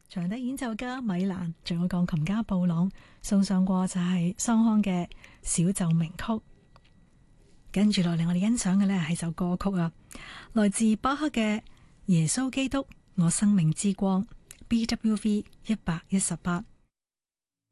長笛演奏家米蘭，仲有鋼琴家布朗送上過就係桑康嘅小奏鳴曲。跟住落嚟，我哋欣賞嘅呢係首歌曲啊，來自巴赫嘅耶穌基督我生命之光 BWV 118。